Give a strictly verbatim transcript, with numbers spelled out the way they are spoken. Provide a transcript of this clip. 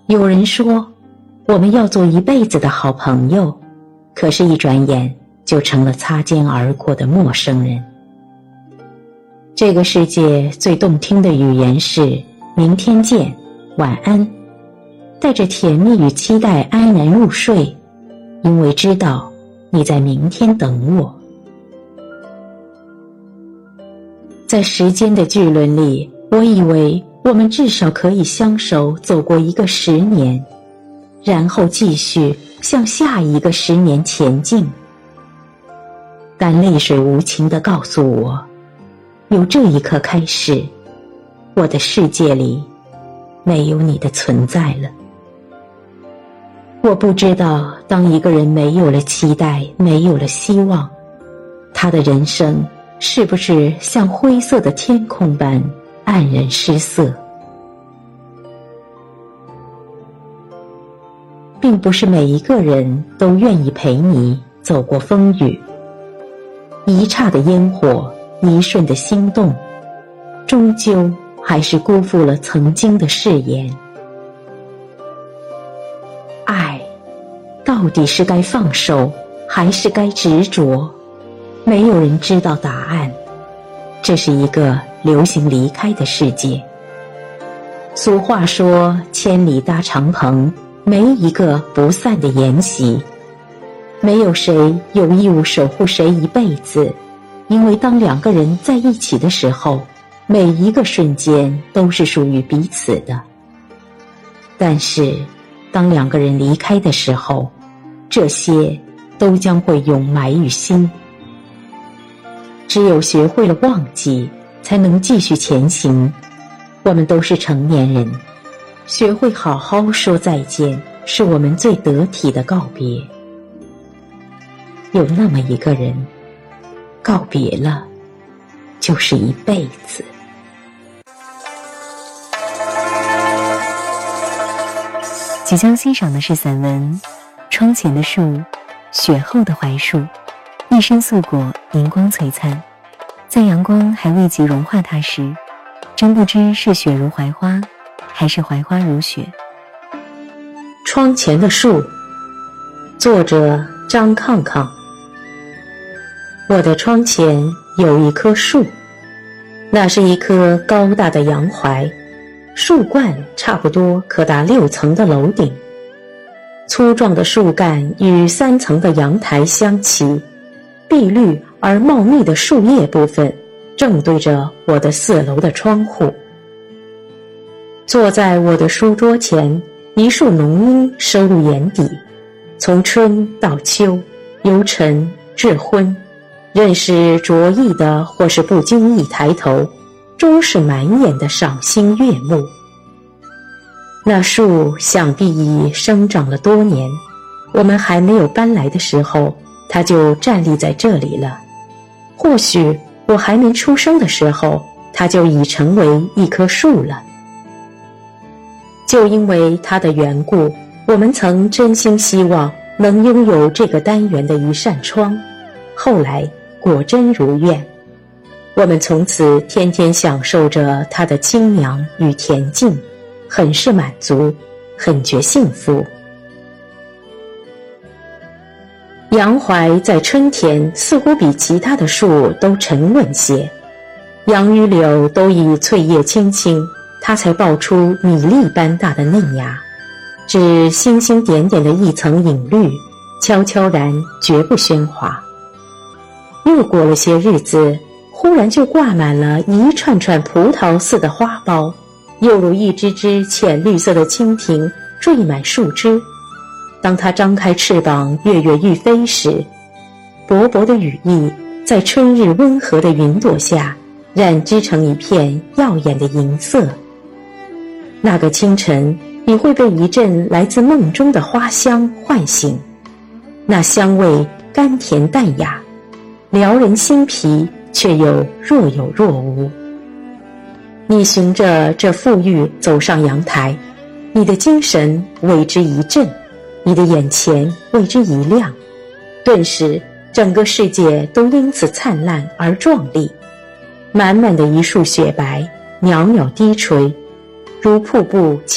有人说，我们要做一辈子的好朋友，可是一转眼就成了擦肩而过的陌生人。这个世界最动听的语言是明天见，晚安，带着甜蜜与期待安然入睡，因为知道你在明天等我。在时间的巨轮里，我以为我们至少可以相守走过一个十年，然后继续向下一个十年前进。但泪水无情地告诉我，由这一刻开始，我的世界里没有你的存在了。我不知道，当一个人没有了期待，没有了希望，他的人生是不是像灰色的天空般黯然失色？并不是每一个人都愿意陪你走过风雨，一刹的烟火，一瞬的心动，终究还是辜负了曾经的誓言。爱到底是该放手，还是该执着？没有人知道答案。这是一个流行离开的世界。俗话说，千里搭长棚，没一个不散的筵席。没有谁有义务守护谁一辈子，因为当两个人在一起的时候，每一个瞬间都是属于彼此的。但是当两个人离开的时候，这些都将会永埋于心。只有学会了忘记，才能继续前行。我们都是成年人，学会好好说再见，是我们最得体的告别。有那么一个人，告别了，就是一辈子。 即将欣赏的是散文《窗前的树，雪后的槐树》，一身素裹，荧光璀璨，在阳光还未及融化它时，真不知是雪如槐花，还是槐花如雪。 窗前的树，作者张抗抗。我的窗前有一棵树，那是一棵高大的洋槐，树冠差不多可达六层的楼顶，粗壮的树干与三层的阳台相齐，碧绿而茂密的树叶部分正对着我的四楼的窗户。坐在我的书桌前，一束浓荫收入眼底，从春到秋，由晨至昏，任是着意的或是不经意抬头，终是满眼的赏心悦目。那树想必已生长了多年，我们还没有搬来的时候，它就站立在这里了。或许我还没出生的时候，它就已成为一棵树了。就因为它的缘故，我们曾真心希望能拥有这个单元的一扇窗，后来果真如愿。我们从此天天享受着它的清凉与恬静，很是满足，很觉幸福。洋槐在春天似乎比其他的树都沉稳些，杨与柳都已翠叶青青，它才爆出米粒般大的嫩芽，只星星点点的一层隐绿，悄悄然绝不喧哗。又过了些日子，忽然就挂满了一串串葡萄似的花苞，又如一只只浅绿色的蜻蜓缀满树枝。当它张开翅膀跃跃欲飞时，薄薄的羽翼在春日温和的云朵下染织成一片耀眼的银色。那个清晨，你会被一阵来自梦中的花香唤醒，那香味甘甜淡雅，撩人心脾，却又若有若无。你循着这馥郁走上阳台，你的精神为之一振，你的眼前为之一亮，顿时整个世界都因此灿烂而壮丽。满满的一束雪白，袅袅低垂，如瀑布